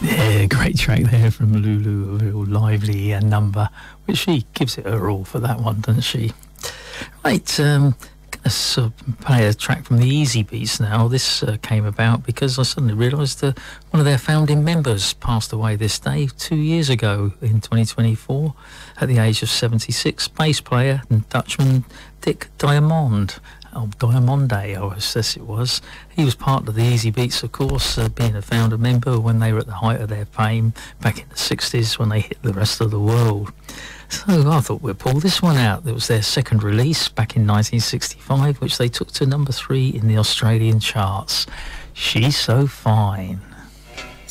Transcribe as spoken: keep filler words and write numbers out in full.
Yeah, great track there from Lulu, a real lively uh, number, which she gives it her all for that one, doesn't she? Right, um, let's uh, play a track from the Easy Beats now. This uh, came about because I suddenly realised that one of their founding members passed away this day two years ago in twenty twenty-four at the age of seventy-six. Bass player and Dutchman Dick Diamond. Oh, Diamond Day, I guess it was. He was part of the Easy Beats, of course, uh, being a founder member when they were at the height of their fame back in the sixties when they hit the rest of the world. So I thought we'd pull this one out. It was their second release back in nineteen sixty-five, which they took to number three in the Australian charts. She's So Fine.